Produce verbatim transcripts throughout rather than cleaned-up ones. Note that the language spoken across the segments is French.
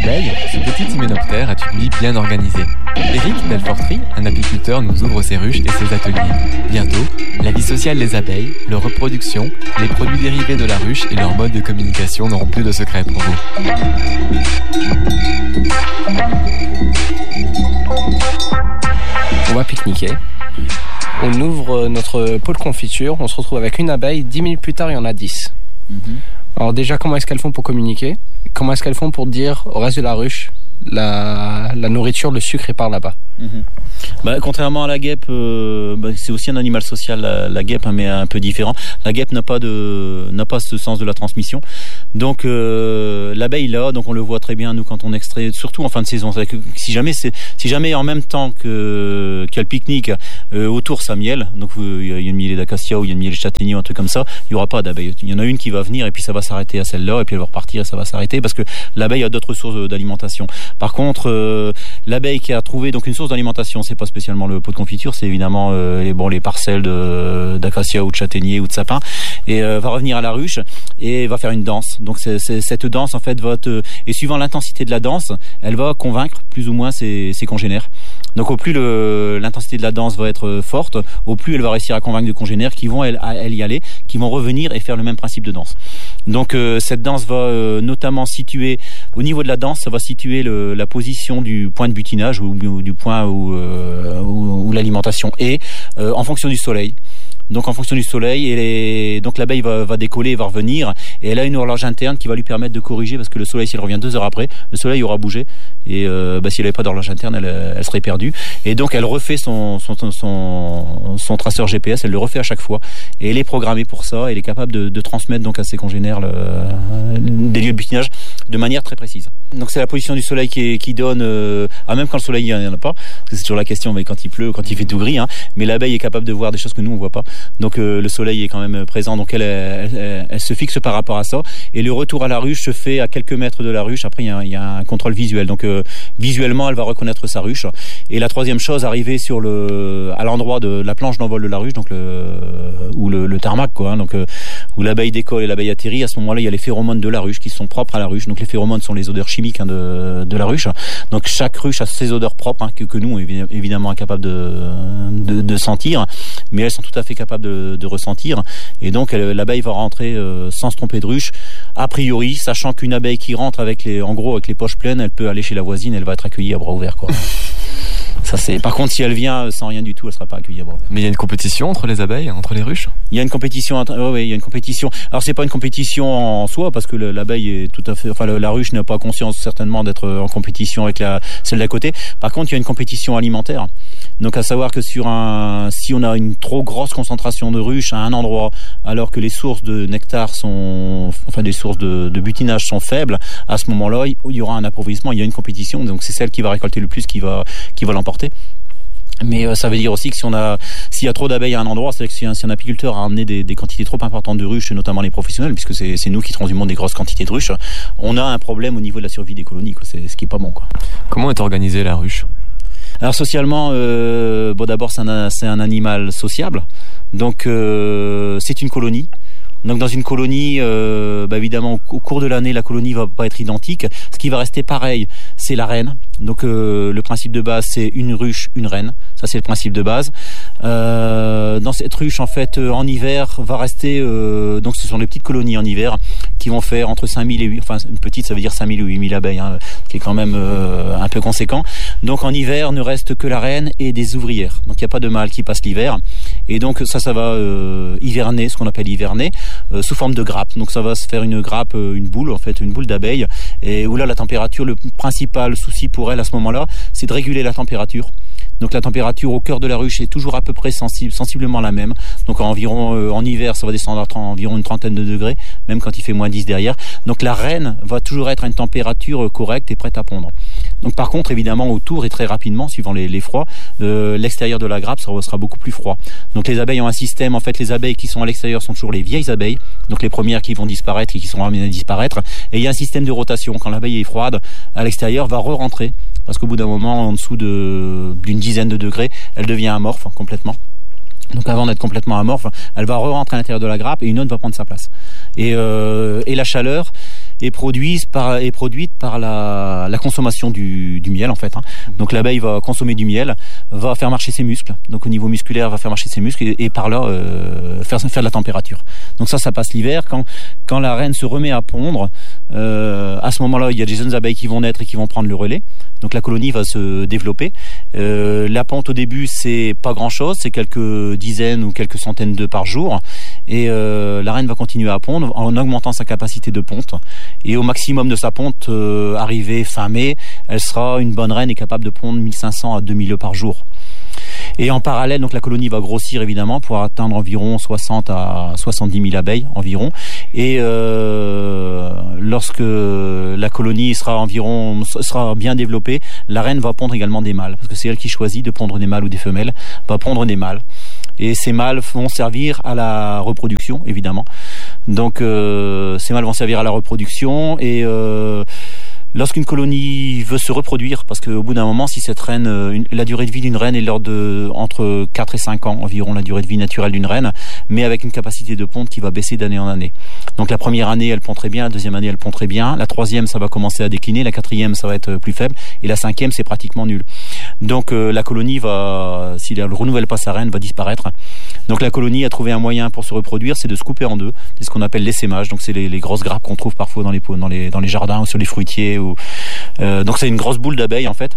L'abeille, ce petit hyménoptère, a une vie bien organisée. Eric Delfortry, un apiculteur, nous ouvre ses ruches et ses ateliers. Bientôt, la vie sociale des abeilles, leur reproduction, les produits dérivés de la ruche et leur mode de communication n'auront plus de secret pour vous. On va pique-niquer. On ouvre notre pot de confiture, on se retrouve avec une abeille, dix minutes plus tard il y en a dix. Mm-hmm. Alors déjà, comment est-ce qu'elles font pour communiquer ? Comment est-ce qu'elles font pour dire au reste de la ruche, la, la nourriture, le sucre est par là-bas ? Mmh. Bah, contrairement à la guêpe, euh, bah, c'est aussi un animal social, la, la guêpe, hein, mais un peu différent. La guêpe n'a pas de n'a pas ce sens de la transmission. Donc euh, l'abeille là, donc on le voit très bien nous quand on extrait, surtout en fin de saison. C'est que si jamais c'est si jamais en même temps que qu'il y a le pique-nique euh, autour sa miel, donc il y a une mielée d'acacia ou il y a une mielée de châtaignier ou un truc comme ça, il y aura pas d'abeille. Il y en a une qui va venir et puis ça va s'arrêter à celle-là et puis elle va repartir et ça va s'arrêter parce que l'abeille a d'autres sources d'alimentation. Par contre, euh, l'abeille qui a trouvé donc une source d'alimentation, c'est pas spécialement le pot de confiture, c'est évidemment euh, les bon les parcelles de d'acacia ou de châtaignier ou de sapin, et euh, va revenir à la ruche et va faire une danse. Donc c'est, c'est, cette danse en fait va te, et suivant l'intensité de la danse, elle va convaincre plus ou moins ses, ses congénères. Donc au plus le, l'intensité de la danse va être forte, au plus elle va réussir à convaincre de congénères qui vont elle, elle y aller, qui vont revenir et faire le même principe de danse. Donc euh, cette danse va euh, notamment situer, au niveau de la danse, ça va situer le, la position du point de butinage ou, ou du point où, euh, où, où l'alimentation est, euh, en fonction du soleil. Donc en fonction du soleil, et les... donc l'abeille va, va décoller, va revenir, et elle a une horloge interne qui va lui permettre de corriger, parce que le soleil, s'il revient deux heures après, le soleil aura bougé, et euh, bah, si elle n'avait pas d'horloge interne, elle, elle serait perdue. Et donc elle refait son, son, son, son traceur G P S, elle le refait à chaque fois, et elle est programmée pour ça, elle est capable de, de transmettre donc à ses congénères le, des lieux de butinage de manière très précise. Donc c'est la position du soleil qui, est, qui donne, euh, ah, même quand le soleil il n'y en a pas, parce que c'est toujours la question, mais quand il pleut, quand il fait tout gris, hein, mais l'abeille est capable de voir des choses que nous on voit pas. Donc euh, le soleil est quand même présent, donc elle, elle, elle, elle se fixe par rapport à ça. Et le retour à la ruche se fait à quelques mètres de la ruche. Après il y a, il y a un contrôle visuel, donc euh, visuellement elle va reconnaître sa ruche. Et la troisième chose, arriver sur le, à l'endroit de la planche d'envol de la ruche, donc le, ou le, le tarmac, quoi, hein, donc euh, où l'abeille décolle et l'abeille atterrit. À ce moment-là, il y a les phéromones de la ruche qui sont propres à la ruche. Donc les phéromones sont les odeurs chimiques, hein, de, de la ruche. Donc chaque ruche a ses odeurs propres, hein, que, que nous on est évidemment incapables de, de, de sentir, mais elles sont tout à fait capables de de ressentir, et donc elle, l'abeille va rentrer euh, sans se tromper de ruche, a priori, sachant qu'une abeille qui rentre avec les, en gros avec les poches pleines, elle peut aller chez la voisine, elle va être accueillie à bras ouverts, quoi. Ça, c'est... Par contre, si elle vient sans rien du tout, elle sera pas accueillie à bras ouverts. Mais il y a une compétition entre les abeilles, entre les ruches ? Il y a une compétition, oh oui, il y a une compétition. Alors c'est pas une compétition en soi, parce que le, l'abeille est tout à fait, enfin la, la ruche n'a pas conscience certainement d'être en compétition avec la, celle d'à côté. Par contre, il y a une compétition alimentaire. Donc à savoir que sur un, si on a une trop grosse concentration de ruches à un endroit, alors que les sources de nectar sont, enfin des sources de, de butinage sont faibles, à ce moment-là, il y aura un appauvrissement, il y a une compétition. Donc c'est celle qui va récolter le plus qui va, qui va l'emporter. Mais euh, ça veut dire aussi que si on a, s'il y a trop d'abeilles à un endroit, c'est-à-dire que si un, si un apiculteur a amené des, des quantités trop importantes de ruches, notamment les professionnels, puisque c'est, c'est nous qui transhumons des grosses quantités de ruches, on a un problème au niveau de la survie des colonies, quoi. C'est ce qui est pas bon, quoi. Comment est organisée la ruche ? Alors socialement, euh, bon d'abord c'est un, c'est un animal sociable, donc euh, c'est une colonie. Donc dans une colonie, euh, bah évidemment au cours de l'année, la colonie va pas être identique. Ce qui va rester pareil, c'est la reine. Donc euh, le principe de base, c'est une ruche, une reine. Ça c'est le principe de base. Euh, dans cette ruche, en fait, euh, en hiver, va rester. Euh, donc ce sont les petites colonies en hiver qui vont faire entre cinq mille et huit. Enfin une petite, ça veut dire cinq mille ou huit mille abeilles, hein, ce qui est quand même euh, un peu conséquent. Donc en hiver, ne reste que la reine et des ouvrières. Donc il n'y a pas de mâle qui passe l'hiver. Et donc ça, ça va euh, hiverner, ce qu'on appelle hiverner. Euh, sous forme de grappe. Donc ça va se faire une grappe, euh, une boule en fait, une boule d'abeille, et où là la température, le principal souci pour elle à ce moment-là, c'est de réguler la température. Donc la température au cœur de la ruche est toujours à peu près sensible, sensiblement la même. Donc environ euh, en hiver, ça va descendre à environ une trentaine de degrés, même quand il fait moins dix derrière. Donc la reine va toujours être à une température correcte et prête à pondre. Donc par contre, évidemment, autour et très rapidement, suivant les, les froids, euh, l'extérieur de la grappe sera, sera beaucoup plus froid. Donc les abeilles ont un système, en fait, les abeilles qui sont à l'extérieur sont toujours les vieilles abeilles, donc les premières qui vont disparaître et qui seront amenées à disparaître. Et il y a un système de rotation. Quand l'abeille est froide, à l'extérieur, va re-rentrer, parce qu'au bout d'un moment, en dessous de, d'une dizaine de degrés, elle devient amorphe complètement. Donc avant d'être complètement amorphe, elle va re-rentrer à l'intérieur de la grappe et une autre va prendre sa place. Et, euh, et la chaleur, est produite par, est produite par la, la consommation du, du miel en fait. Hein. Donc l'abeille va consommer du miel, va faire marcher ses muscles. Donc au niveau musculaire, va faire marcher ses muscles et, et par là euh, faire, faire de la température. Donc ça, ça passe l'hiver. Quand, quand la reine se remet à pondre, euh, à ce moment-là, il y a des jeunes abeilles qui vont naître et qui vont prendre le relais. Donc la colonie va se développer. Euh, la ponte au début, c'est pas grand-chose, c'est quelques dizaines ou quelques centaines d'œufs par jour. Et euh, la reine va continuer à pondre en augmentant sa capacité de ponte. Et au maximum de sa ponte, euh, arrivée fin mai, elle sera une bonne reine et capable de pondre mille cinq cents à deux mille œufs par jour. Et en parallèle, donc la colonie va grossir évidemment pour atteindre environ soixante à soixante-dix mille abeilles environ. Et euh, lorsque la colonie sera environ sera bien développée, la reine va pondre également des mâles, parce que c'est elle qui choisit de pondre des mâles ou des femelles, va pondre des mâles. Et ces mâles vont servir à la reproduction évidemment. Donc euh, ces mâles vont servir à la reproduction et euh, lorsqu'une colonie veut se reproduire, parce qu'au bout d'un moment, si cette reine, une, la durée de vie d'une reine est l'ordre de entre quatre et cinq ans environ, la durée de vie naturelle d'une reine, mais avec une capacité de ponte qui va baisser d'année en année. Donc la première année, elle pond très bien, la deuxième année, elle pond très bien, la troisième, ça va commencer à décliner, la quatrième, ça va être plus faible, et la cinquième, c'est pratiquement nul. Donc euh, la colonie va, si elle ne renouvelle pas sa reine, va disparaître. Donc la colonie a trouvé un moyen pour se reproduire, c'est de se couper en deux, c'est ce qu'on appelle l'essaimage. Donc c'est les, les grosses grappes qu'on trouve parfois dans les, dans les, dans les jardins ou sur les fruitiers. Ou, euh, donc c'est une grosse boule d'abeilles en fait.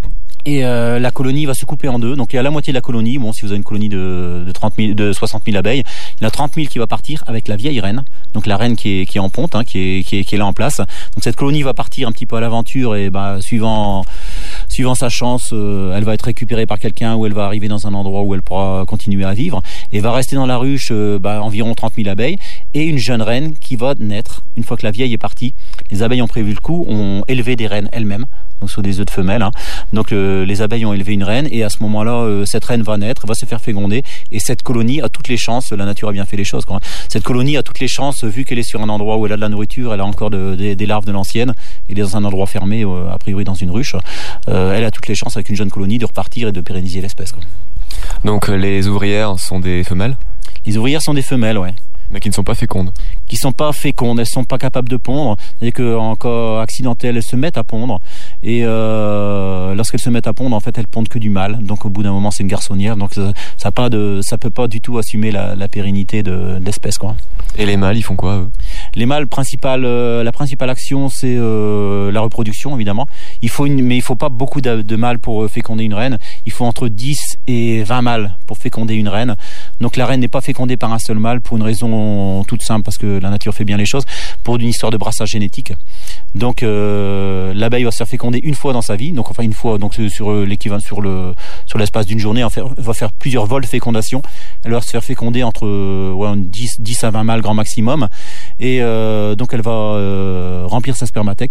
Et euh, la colonie va se couper en deux. Donc il y a la moitié de la colonie. Bon, si vous avez une colonie de, de, trente mille, de soixante mille abeilles, il y en a trente mille qui va partir avec la vieille reine. Donc la reine qui est, qui est en ponte, hein, qui, est, qui, est, qui est là en place. Donc cette colonie va partir un petit peu à l'aventure et bah, suivant, suivant sa chance, euh, elle va être récupérée par quelqu'un ou elle va arriver dans un endroit où elle pourra continuer à vivre. Et va rester dans la ruche euh, bah, environ trente mille abeilles. Et une jeune reine qui va naître. Une fois que la vieille est partie, les abeilles ont prévu le coup, ont élevé des reines elles-mêmes. Donc sur des œufs de femelles. Hein. Donc le, les abeilles ont élevé une reine et à ce moment-là, euh, cette reine va naître, va se faire féconder et cette colonie a toutes les chances. La nature a bien fait les choses. Quoi. Cette colonie a toutes les chances, vu qu'elle est sur un endroit où elle a de la nourriture, elle a encore de, de, des larves de l'ancienne, elle est dans un endroit fermé, euh, a priori dans une ruche. Euh, elle a toutes les chances avec une jeune colonie de repartir et de pérenniser l'espèce. Quoi. Donc les ouvrières sont des femelles ? Les ouvrières sont des femelles, ouais. Mais qui ne sont pas fécondes. Qui sont pas fécondes, elles sont pas capables de pondre. C'est-à-dire qu'en cas accidentel, elles se mettent à pondre. Et euh, lorsqu'elles se mettent à pondre, en fait, elles pondent que du mâle. Donc au bout d'un moment, c'est une garçonnière. Donc ça, ça pas de, ça peut pas du tout assumer la, la pérennité de, de l'espèce, quoi. Et les mâles, ils font quoi, eux ? Les mâles, principal, euh, la principale action, c'est euh, la reproduction, évidemment. Il faut une, mais il faut pas beaucoup de, de mâles pour euh, féconder une reine. Il faut entre dix et vingt mâles pour féconder une reine. Donc la reine n'est pas fécondée par un seul mâle pour une raison toute simple, parce que la nature fait bien les choses, pour une histoire de brassage génétique. Donc euh, l'abeille va se faire féconder une fois dans sa vie, donc enfin une fois, donc sur l'équivalent sur le sur l'espace d'une journée, en fait, va faire plusieurs vols de fécondation. Elle va se faire féconder entre ouais, dix, dix à vingt mâles grand maximum, et euh, donc elle va euh, remplir sa spermathèque.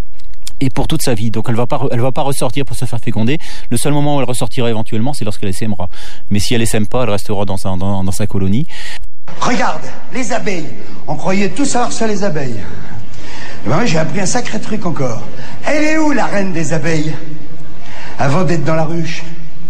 Et pour toute sa vie. Donc elle va pas, elle va pas ressortir pour se faire féconder. Le seul moment où elle ressortira éventuellement, c'est lorsqu'elle essaimera. Mais si elle essaime pas, elle restera dans sa, dans, dans sa colonie. Regarde, les abeilles. On croyait tous savoir ça, les abeilles. Et ben moi, j'ai appris un sacré truc encore. Elle est où, la reine des abeilles ? Avant d'être dans la ruche.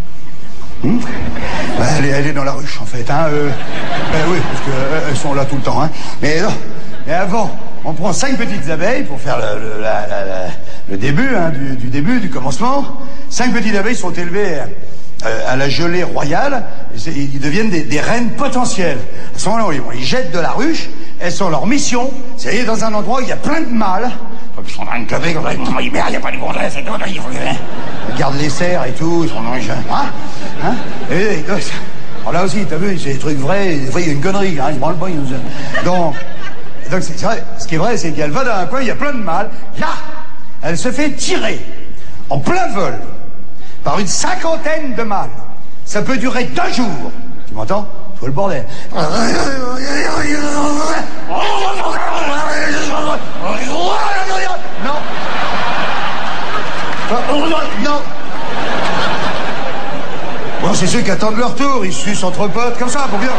Hmm ben, elle, est, elle est dans la ruche, en fait. Hein, euh, ben oui, parce qu'elles euh, sont là tout le temps. Hein. Mais non, mais avant, on prend cinq petites abeilles pour faire le, le, la, la, la, le début, hein, du, du début, du commencement. Cinq petites abeilles sont élevées euh, à la gelée royale. Ils deviennent des, des reines potentielles. À ce moment-là, on les jette de la ruche. Elles sont leur mission, c'est aller dans un endroit où il y a plein de mâles. Ils sont en train de cluber, comme ça, il n'y a pas de gonzesse et tout. Ils gardent les cerfs et tout, ils sont dans les jeunes. Hein, hein et, et, alors là aussi, t'as vu, c'est des trucs vrais. Des fois, il y a une connerie, hein, ils se branlent pas. Ils... Donc, donc c'est vrai. Ce qui est vrai, c'est qu'elle va dans un coin, il y a plein de mâles. Là, elle se fait tirer en plein vol par une cinquantaine de mâles. Ça peut durer deux jours. Tu m'entends ? Faut le bordel. Non. Non. Bon, c'est ceux qui attendent leur tour. Ils sucent entre potes comme ça, pour bien.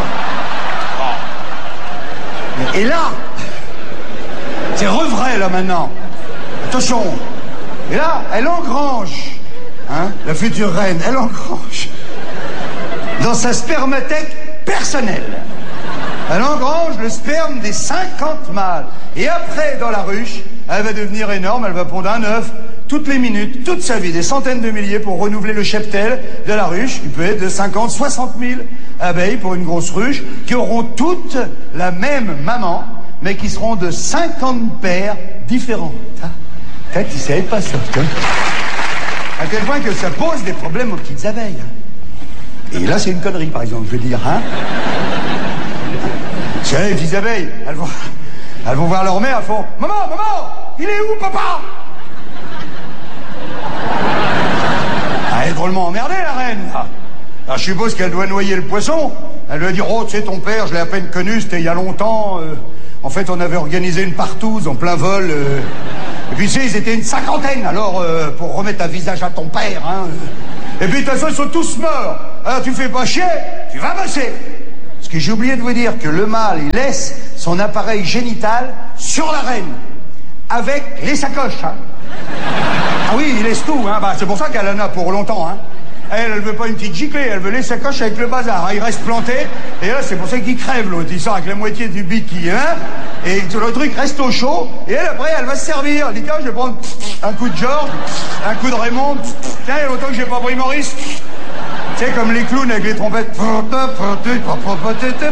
Et là, c'est revrai, là, maintenant. Attention. Et là, elle engrange, hein, la future reine, elle engrange dans sa spermathèque personnelle. Elle engrange le sperme des cinquante mâles. Et après, dans la ruche, elle va devenir énorme, elle va pondre un œuf toutes les minutes, toute sa vie, des centaines de milliers pour renouveler le cheptel de la ruche, qui peut être de cinquante, soixante mille abeilles pour une grosse ruche, qui auront toutes la même maman, mais qui seront de cinquante paires différentes. Peut-être qu'ils ne savaient pas ça, hein. À tel point que ça pose des problèmes aux petites abeilles. Et là, c'est une connerie, par exemple, je veux dire, hein. C'est vrai, les petites abeilles, elles vont, elles vont voir leur mère, elles font « Maman, maman, il est où, papa ?» Elle est drôlement emmerdée, la reine, là. Alors, je suppose qu'elle doit noyer le poisson. Elle doit dire « Oh, tu sais, ton père, je l'ai à peine connu, c'était il y a longtemps. Euh, en fait, on avait organisé une partouze en plein vol. Euh, et puis, tu sais, ils étaient une cinquantaine, alors, euh, pour remettre un visage à ton père, hein. Et puis, de toute façon, ils sont tous morts. Alors, tu fais pas chier, tu vas bosser. » Parce que j'ai oublié de vous dire que le mâle, il laisse son appareil génital sur la reine, avec les sacoches, hein. Ah oui, il laisse tout, hein. Bah, c'est pour ça qu'elle en a pour longtemps, hein. Elle, elle veut pas une petite giclée, elle veut les sacoches avec le bazar, hein. Il reste planté, et là, c'est pour ça qu'il crève, l'autre. Il sort avec la moitié du bic qui, hein, et tout le truc reste au chaud, et elle, après, elle va se servir. Elle dit, tiens, je vais prendre un coup de Georges, un coup de Raymond, tiens, il y a longtemps que j'ai pas pris Maurice. Tu sais, comme les clowns avec les trompettes. Tu vois ?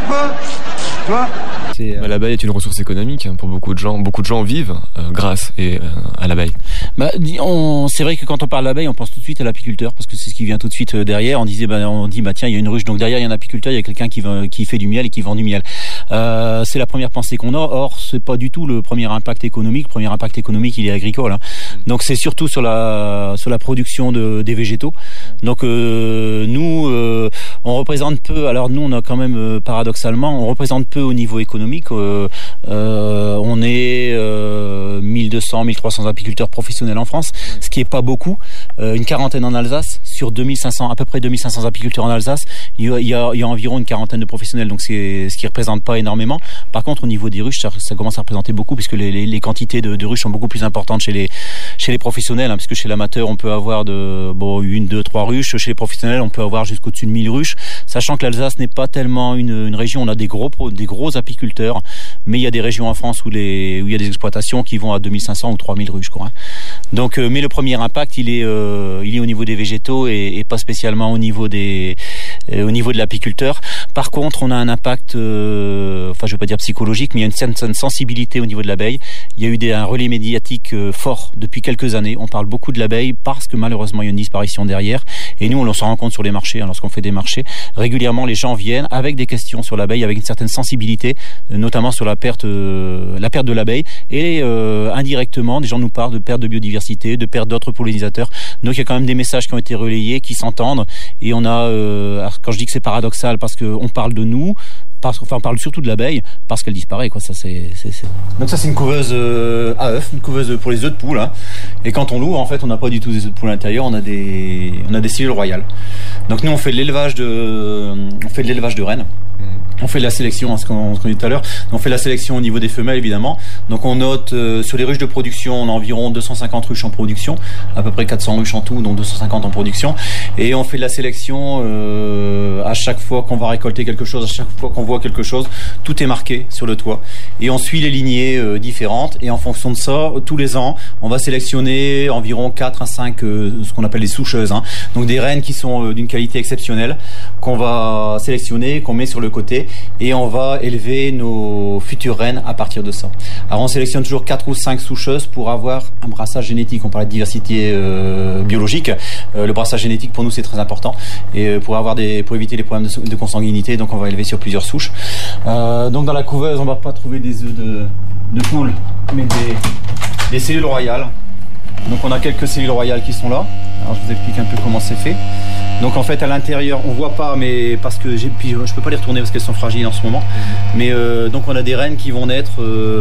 C'est, euh... bah, l'abeille est une ressource économique pour beaucoup de gens. Beaucoup de gens vivent euh, grâce et, euh, à l'abeille. Bah, on, c'est vrai que quand on parle d'abeille, on pense tout de suite à l'apiculteur parce que c'est ce qui vient tout de suite derrière. On disait, bah, on dit, bah tiens, il y a une ruche, donc derrière il y a un apiculteur, il y a quelqu'un qui, va, qui fait du miel et qui vend du miel. Euh, c'est la première pensée qu'on a. Or, c'est pas du tout le premier impact économique. Le premier impact économique, il est agricole. Hein. Donc, c'est surtout sur la sur la production de, des végétaux. Donc, euh, nous, euh, on représente peu. Alors, nous, on a quand même euh, paradoxalement, on représente peu au niveau économique. Euh, euh, on est euh, mille deux cents, mille trois cents apiculteurs professionnels en France, ce qui est pas beaucoup. Euh, une quarantaine en Alsace sur deux mille cinq cents, à peu près deux mille cinq cents apiculteurs en Alsace. Il y a, il y a, il y a environ une quarantaine de professionnels. Donc, c'est ce qui représente pas énormément. Par contre, au niveau des ruches, ça, ça commence à représenter beaucoup puisque les, les, les quantités de, de ruches sont beaucoup plus importantes chez les chez les professionnels, hein, puisque chez l'amateur, on peut avoir de bon une, deux, trois ruches. Chez les professionnels, on peut avoir jusqu'au-dessus de mille ruches. Sachant que l'Alsace n'est pas tellement une, une région, on a des gros des gros apiculteurs, mais il y a des régions en France où les où il y a des exploitations qui vont à deux mille cinq cents ou trois mille ruches, quoi. Hein. Donc, euh, mais le premier impact, il est euh, il est au niveau des végétaux et, et pas spécialement au niveau des euh, au niveau de l'apiculteur. Par contre, on a un impact, euh, enfin, je vais pas dire psychologique, mais il y a une certaine sensibilité au niveau de l'abeille. Il y a eu des, un relais médiatique euh, fort depuis quelques années. On parle beaucoup de l'abeille parce que malheureusement, il y a une disparition derrière. Et nous, on s'en rend compte sur les marchés, hein, lorsqu'on fait des marchés. Régulièrement, les gens viennent avec des questions sur l'abeille, avec une certaine sensibilité, euh, notamment sur la perte, euh, la perte de l'abeille. Et euh, indirectement, des gens nous parlent de perte de biodiversité, de perte d'autres pollinisateurs. Donc, il y a quand même des messages qui ont été relayés, qui s'entendent. Et on a, euh, quand je dis que c'est paradoxal, parce qu'on parle de nous, parce, enfin, on parle surtout de l'abeille parce qu'elle disparaît, quoi. Ça, c'est, c'est, c'est... Donc ça, c'est une couveuse euh, à œufs, une couveuse pour les œufs de poule. Hein. Et quand on l'ouvre, en fait, on n'a pas du tout des œufs de poule à l'intérieur. On a des, on a des cellules royales. Donc nous, on fait de l'élevage de, on fait de l'élevage de rennes. On fait de la sélection, hein, ce qu'on, ce qu'on dit tout à l'heure. On fait de la sélection au niveau des femelles, évidemment. Donc on note euh, sur les ruches de production, on a environ deux cent cinquante ruches en production, à peu près quatre cents ruches en tout, donc deux cent cinquante en production. Et on fait de la sélection euh, à chaque fois qu'on va récolter quelque chose, à chaque fois qu'on voit quelque chose, tout est marqué sur le toit. Et on suit les lignées euh, différentes. Et en fonction de ça, tous les ans, on va sélectionner environ quatre à cinq, euh, ce qu'on appelle les soucheuses. Hein. Donc des rennes qui sont euh, d'une qualité exceptionnelle, qu'on va sélectionner, qu'on met sur le côté. Et on va élever nos futures rennes à partir de ça. Alors on sélectionne toujours quatre ou cinq soucheuses pour avoir un brassage génétique. On parlait de diversité euh, biologique. Euh, le brassage génétique pour nous c'est très important et euh, pour avoir des, pour éviter les problèmes de, de consanguinité. Donc on va élever sur plusieurs souches. Euh, donc dans la couveuse on va pas trouver des œufs de, de poule, mais des, des cellules royales. Donc on a quelques cellules royales qui sont là. Alors je vous explique un peu comment c'est fait. Donc en fait à l'intérieur on voit pas, mais parce que j'ai, puis je peux pas les retourner parce qu'elles sont fragiles en ce moment. Mmh. Mais euh, donc on a des rennes qui vont naître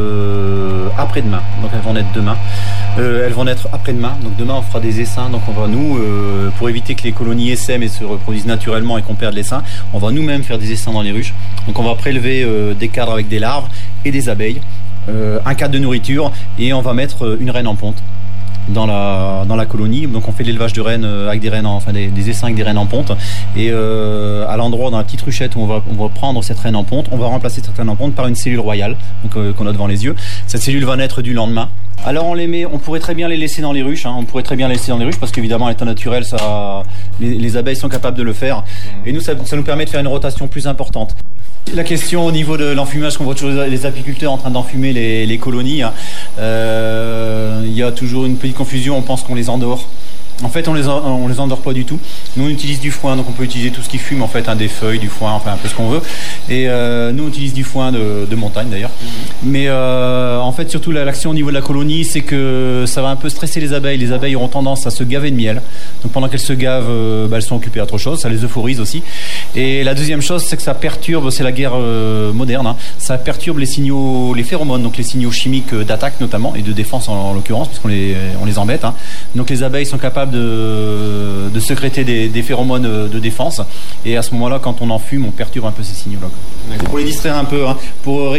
euh, après-demain. Donc elles vont naître demain. Euh, elles vont naître après-demain. Donc demain on fera des essaims. Donc on va nous, euh, pour éviter que les colonies essaiment et se reproduisent naturellement et qu'on perde l'essaim, on va nous-mêmes faire des essaims dans les ruches. Donc on va prélever euh, des cadres avec des larves et des abeilles, euh, un cadre de nourriture et on va mettre une reine en ponte dans la dans la colonie. Donc on fait de l'élevage de rennes avec des rennes en, enfin des, des essaims avec des rennes en ponte et euh, à l'endroit dans la petite ruchette où on va on va prendre cette reine en ponte, on va remplacer cette reine en ponte par une cellule royale donc euh, qu'on a devant les yeux. Cette cellule va naître du lendemain Alors on les met, on pourrait très bien les laisser dans les ruches, hein, on pourrait très bien les laisser dans les ruches parce qu'évidemment à l'état naturel, ça, les, les abeilles sont capables de le faire. Et nous, ça, ça nous permet de faire une rotation plus importante. La question au niveau de l'enfumage, qu'on voit toujours les apiculteurs en train d'enfumer les, les colonies, hein, euh, il y a toujours une petite confusion, on pense qu'on les endort. En fait, on les, on les endort pas du tout. Nous, on utilise du foin, donc on peut utiliser tout ce qui fume, en fait, hein, des feuilles, du foin, enfin un peu ce qu'on veut. Et euh, nous, on utilise du foin de, de montagne, d'ailleurs. Mais euh, en fait, surtout, l'action au niveau de la colonie, c'est que ça va un peu stresser les abeilles. Les abeilles auront tendance à se gaver de miel. Donc pendant qu'elles se gavent, euh, bah, elles sont occupées à autre chose. Ça les euphorise aussi. Et la deuxième chose, c'est que ça perturbe, c'est la guerre euh, moderne, hein, ça perturbe les signaux, les phéromones, donc les signaux chimiques d'attaque notamment, et de défense en, en l'occurrence, puisqu'on les, on les embête. Hein. Donc les abeilles sont capables de, de sécréter des, des phéromones de défense, et à ce moment-là, quand on en fume, on perturbe un peu ces signaux-là. Pour les distraire un peu, hein, pour